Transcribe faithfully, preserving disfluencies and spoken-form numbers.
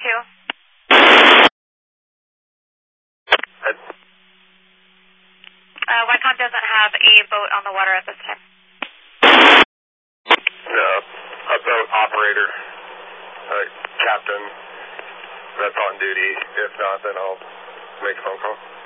two. Head. Uh, Wycom doesn't have a boat on the water at this time. No, a boat operator, uh, captain, that's on duty. If not, then I'll make a phone call.